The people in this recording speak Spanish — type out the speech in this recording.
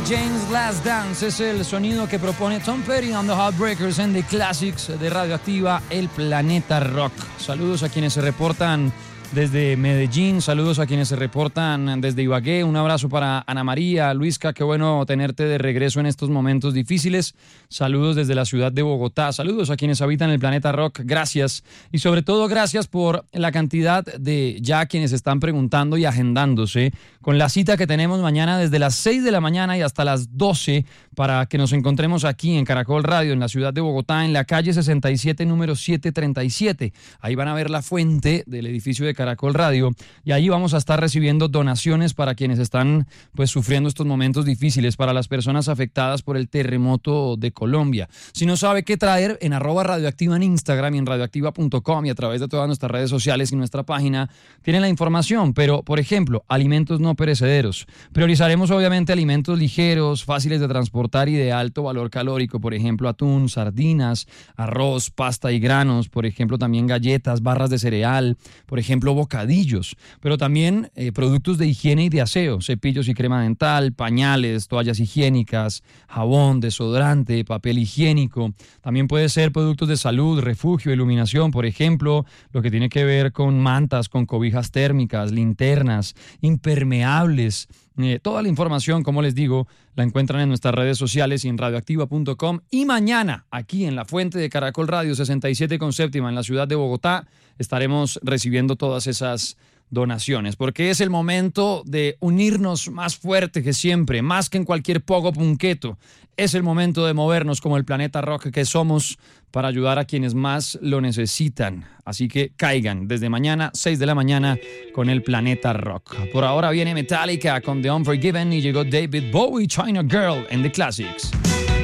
Jane's Last Dance es el sonido que propone Tom Petty on the Heartbreakers en The Classics de Radioactiva, el Planeta Rock. Saludos a quienes se reportan desde Medellín, saludos a quienes se reportan desde Ibagué, un abrazo para Ana María, Luisca, qué bueno tenerte de regreso en estos momentos difíciles, saludos desde la ciudad de Bogotá, saludos a quienes habitan el Planeta Rock, gracias, y sobre todo gracias por la cantidad de ya quienes están preguntando y agendándose con la cita que tenemos mañana desde las 6 de la mañana y hasta las 12 para que nos encontremos aquí en Caracol Radio, en la ciudad de Bogotá, en la calle 67, número 737. Ahí van a ver la fuente del edificio de Caracol Radio y ahí vamos a estar recibiendo donaciones para quienes están pues sufriendo estos momentos difíciles, para las personas afectadas por el terremoto de Colombia. Si no sabe qué traer, en @radioactiva en Instagram y en radioactiva.com y a través de todas nuestras redes sociales y nuestra página tienen la información, pero por ejemplo, alimentos no perecederos. Priorizaremos obviamente alimentos ligeros, fáciles de transportar y de alto valor calórico, por ejemplo, atún, sardinas, arroz, pasta y granos, por ejemplo, también galletas, barras de cereal, por ejemplo, bocadillos, pero también productos de higiene y de aseo, cepillos y crema dental, pañales, toallas higiénicas, jabón, desodorante, papel higiénico. También puede ser productos de salud, refugio, iluminación, por ejemplo, lo que tiene que ver con mantas, con cobijas térmicas, linternas, impermeables. Toda la información, como les digo, la encuentran en nuestras redes sociales y en radioactiva.com. Y mañana, aquí en la fuente de Caracol Radio 67 con séptima en la ciudad de Bogotá, estaremos recibiendo todas esas donaciones, porque es el momento de unirnos más fuerte que siempre, más que en cualquier pogo punqueto. Es el momento de movernos como el Planeta Rock que somos para ayudar a quienes más lo necesitan. Así que caigan desde mañana, 6 de la mañana, con el Planeta Rock. Por ahora viene Metallica con The Unforgiven y llegó David Bowie, China Girl en The Classics.